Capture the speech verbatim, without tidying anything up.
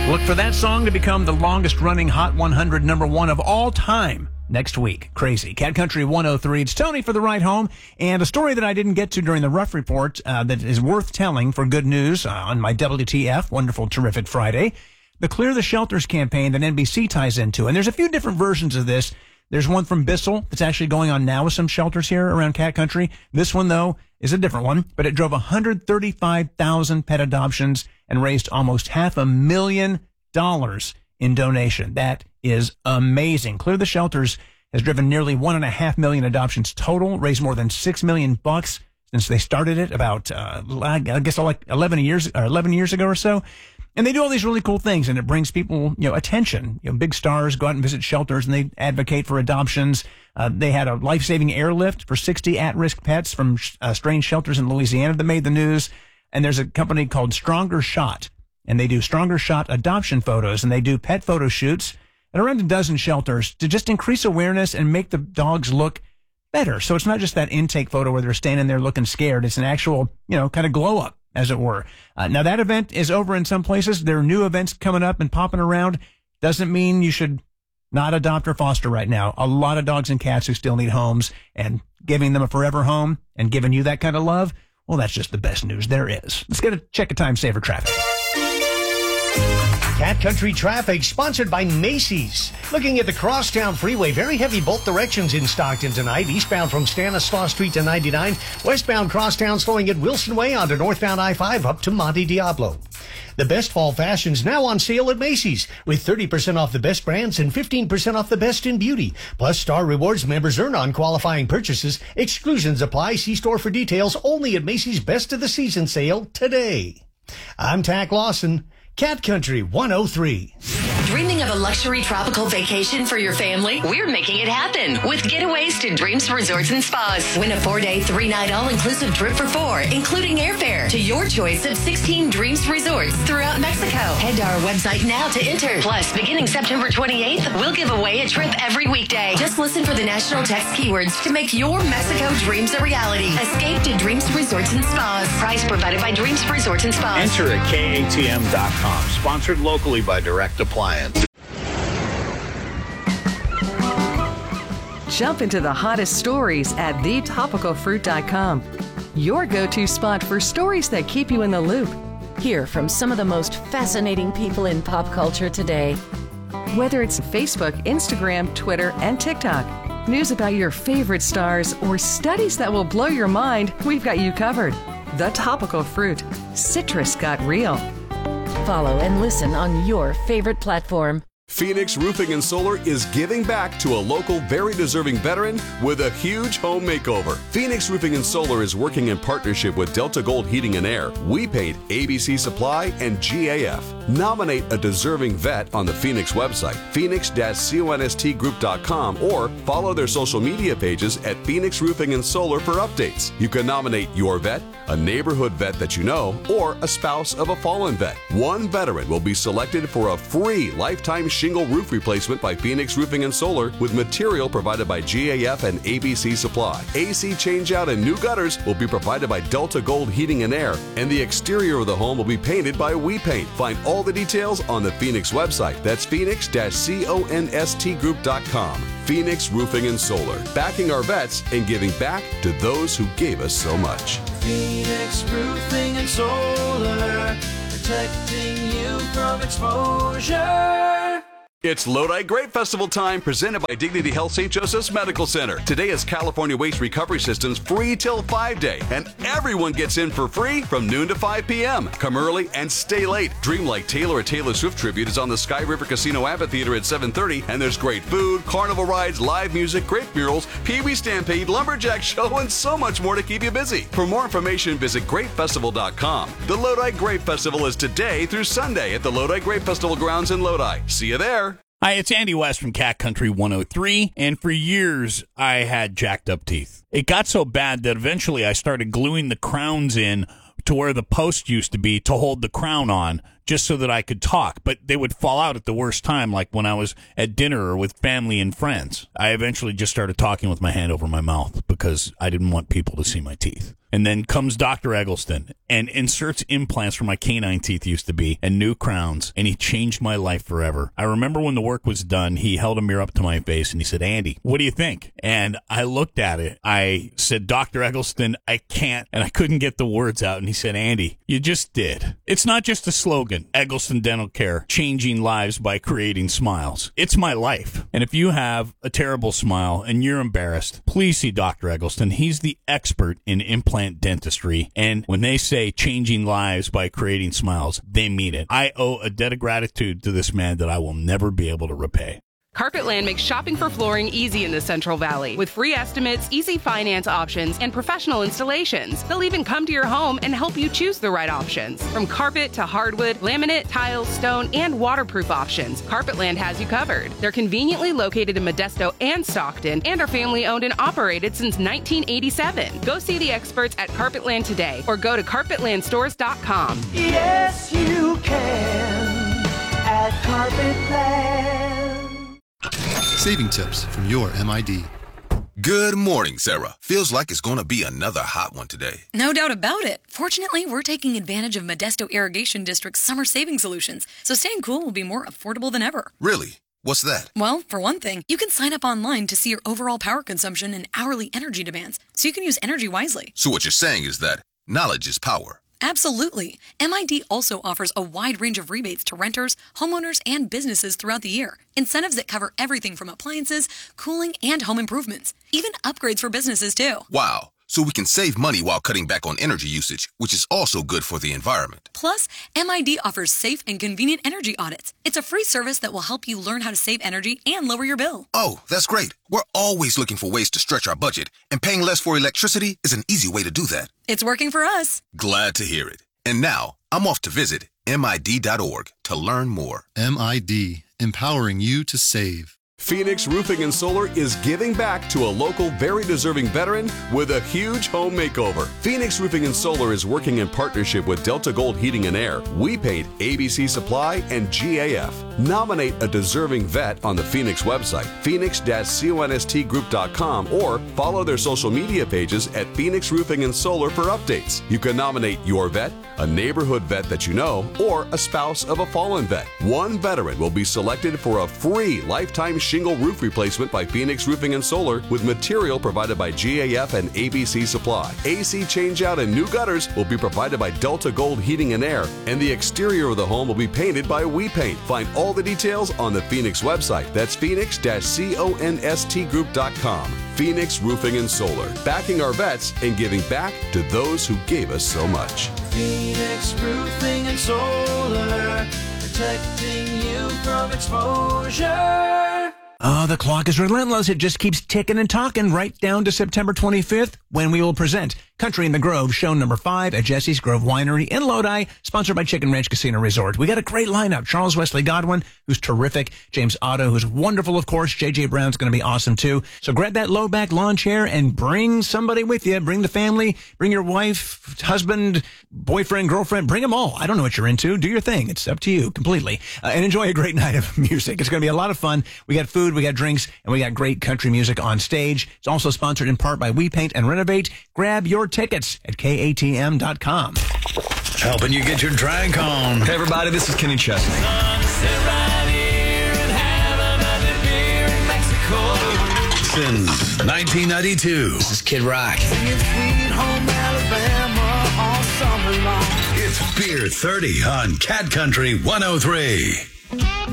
Look for that song to become the longest-running Hot one hundred number one of all time next week. Crazy. Cat Country one oh three. It's Tony for the ride home. And a story that I didn't get to during the Rough Report uh, that is worth telling for good news uh, on my W T F, Wonderful Terrific Friday. The Clear the Shelters campaign that N B C ties into. And there's a few different versions of this. There's one from Bissell that's actually going on now with some shelters here around Cat Country. This one, though, is a different one, but it drove one hundred thirty-five thousand pet adoptions and raised almost half a million dollars in donation. That is amazing. Clear the Shelters has driven nearly one and a half million adoptions total, raised more than six million bucks since they started it about, uh, I guess, like eleven years, or eleven years ago or so. And they do all these really cool things, and it brings people, you know, attention. You know, big stars go out and visit shelters, and they advocate for adoptions. Uh, they had a life-saving airlift for sixty at-risk pets from uh, strange shelters in Louisiana that made the news. And there's a company called Stronger Shot, and they do Stronger Shot adoption photos, and they do pet photo shoots at around a dozen shelters to just increase awareness and make the dogs look better. So it's not just that intake photo where they're standing there looking scared. It's an actual, you know, kind of glow up, as it were. Uh, now, that event is over in some places. There are new events coming up and popping around. Doesn't mean you should not adopt or foster right now. A lot of dogs and cats who still need homes, and giving them a forever home and giving you that kind of love, well, that's just the best news there is. Let's get a check of time saver traffic. Cat Country traffic sponsored by Macy's. Looking at the Crosstown Freeway, very heavy both directions in Stockton tonight. Eastbound from Stanislaus Street to ninety-nine. Westbound Crosstown slowing at Wilson Way onto northbound I five up to Monte Diablo. The best fall fashions now on sale at Macy's with thirty percent off the best brands and fifteen percent off the best in beauty. Plus, Star Rewards members earn on qualifying purchases. Exclusions apply. See store for details only at Macy's Best of the Season sale today. I'm Tack Lawson. Cat Country one oh three. Dreaming of a luxury tropical vacation for your family? We're making it happen with Getaways to Dreams Resorts and Spas. Win a four-day, three-night all-inclusive trip for four, including airfare to your choice of sixteen Dreams Resorts throughout Mexico. Head to our website now to enter. Plus, beginning September twenty-eighth, we'll give away a trip every weekday. Just listen for the national text keywords to make your Mexico dreams a reality. Escape to Dreams Resorts and Spas. Price provided by Dreams Resorts and Spas. Enter at K A T M dot com. Sponsored locally by Direct Appliance. Jump into the hottest stories at the topical fruit dot com. Your go-to spot for stories that keep you in the loop. Hear from some of the most fascinating people in pop culture today. Whether it's Facebook, Instagram, Twitter, and TikTok, news about your favorite stars, or studies that will blow your mind, we've got you covered. The Topical Fruit. Citrus got real. Follow and listen on your favorite platform. Phoenix Roofing and Solar is giving back to a local, very deserving veteran with a huge home makeover. Phoenix Roofing and Solar is working in partnership with Delta Gold Heating and Air, We Paint, A B C Supply, and G A F. Nominate a deserving vet on the Phoenix website, phoenix dash const group dot com, or follow their social media pages at Phoenix Roofing and Solar for updates. You can nominate your vet, a neighborhood vet that you know, or a spouse of a fallen vet. One veteran will be selected for a free lifetime shingle roof replacement by Phoenix Roofing and Solar with material provided by G A F and A B C Supply. A C changeout and new gutters will be provided by Delta Gold Heating and Air, and the exterior of the home will be painted by We Paint. Find all the details on the Phoenix website. That's phoenix dash const group dot com. Phoenix Roofing and Solar, backing our vets and giving back to those who gave us so much. Phoenix Roofing and Solar, protecting you from exposure. It's Lodi Grape Festival time, presented by Dignity Health Saint Joseph's Medical Center. Today is California Waste Recovery Systems free till five day, and everyone gets in for free from noon to five p.m. Come early and stay late. Dream Like Taylor, a Taylor Swift tribute, is on the Sky River Casino Amphitheater at seven thirty, and there's great food, carnival rides, live music, grape murals, Pee Wee Stampede, Lumberjack Show, and so much more to keep you busy. For more information, visit grape festival dot com. The Lodi Grape Festival is today through Sunday at the Lodi Grape Festival grounds in Lodi. See you there. Hi, it's Andy West from Cat Country one oh three, and for years I had jacked up teeth. It got so bad that eventually I started gluing the crowns in to where the post used to be to hold the crown on, just so that I could talk, but they would fall out at the worst time, like when I was at dinner or with family and friends. I eventually just started talking with my hand over my mouth because I didn't want people to see my teeth. And then comes Doctor Eggleston and inserts implants where my canine teeth used to be and new crowns, and he changed my life forever. I remember when the work was done, he held a mirror up to my face and he said, Andy, what do you think? And I looked at it. I said, Doctor Eggleston, I can't, and I couldn't get the words out. And he said, Andy, you just did. It's not just a slogan, Eggleston Dental Care, changing lives by creating smiles. It's my life. And if you have a terrible smile and you're embarrassed, please see Doctor Eggleston. He's the expert in implant dentistry, and when they say changing lives by creating smiles, they mean it. I owe a debt of gratitude to this man that I will never be able to repay. Carpetland makes shopping for flooring easy in the Central Valley with free estimates, easy finance options, and professional installations. They'll even come to your home and help you choose the right options. From carpet to hardwood, laminate, tiles, stone, and waterproof options, Carpetland has you covered. They're conveniently located in Modesto and Stockton and are family owned and operated since nineteen eighty-seven. Go see the experts at Carpetland today or go to carpetland stores dot com. Yes, you can at Carpetland. Saving tips from your M I D. Good morning, Sarah. Feels like it's going to be another hot one today. No doubt about it. Fortunately, we're taking advantage of Modesto Irrigation District's summer saving solutions, so staying cool will be more affordable than ever. Really? What's that? Well, for one thing, you can sign up online to see your overall power consumption and hourly energy demands, so you can use energy wisely. So what you're saying is that knowledge is power. Absolutely. M I D also offers a wide range of rebates to renters, homeowners, and businesses throughout the year. Incentives that cover everything from appliances, cooling, and home improvements. Even upgrades for businesses, too. Wow. So we can save money while cutting back on energy usage, which is also good for the environment. Plus, M I D offers safe and convenient energy audits. It's a free service that will help you learn how to save energy and lower your bill. Oh, that's great. We're always looking for ways to stretch our budget, and paying less for electricity is an easy way to do that. It's working for us. Glad to hear it. And now, I'm off to visit M I D dot org to learn more. M I D, empowering you to save. Phoenix Roofing and Solar is giving back to a local, very deserving veteran with a huge home makeover. Phoenix Roofing and Solar is working in partnership with Delta Gold Heating and Air, We Paint, A B C Supply, and G A F. Nominate a deserving vet on the Phoenix website, phoenix dash const group dot com, or follow their social media pages at Phoenix Roofing and Solar for updates. You can nominate your vet, a neighborhood vet that you know, or a spouse of a fallen vet. One veteran will be selected for a free lifetime shingle roof replacement by Phoenix Roofing and Solar with material provided by G A F and A B C Supply. A C changeout and new gutters will be provided by Delta Gold Heating and Air, and the exterior of the home will be painted by We Paint. Find all the details on the Phoenix website. That's phoenix dash const group dot com. Phoenix Roofing and Solar, backing our vets and giving back to those who gave us so much. Phoenix Roofing and Solar, protecting you from exposure. Oh, the clock is relentless. It just keeps ticking and talking right down to September twenty-fifth when we will present Country in the Grove, show number five at Jesse's Grove Winery in Lodi, sponsored by Chicken Ranch Casino Resort. We got a great lineup. Charles Wesley Godwin, who's terrific. James Otto, who's wonderful, of course. J J Brown's going to be awesome, too. So grab that low-back lawn chair and bring somebody with you. Bring the family. Bring your wife, husband, boyfriend, girlfriend. Bring them all. I don't know what you're into. Do your thing. It's up to you completely. Uh, and enjoy a great night of music. It's going to be a lot of fun. We got food, we got drinks, and we got great country music on stage. It's also sponsored in part by We Paint and Renovate. Grab your tickets at K A T M dot com. Helping you get your drink on. Hey, everybody, this is Kenny Chesney. Since nineteen ninety-two. This is Kid Rock. It's Beer thirty on Cat Country one oh three.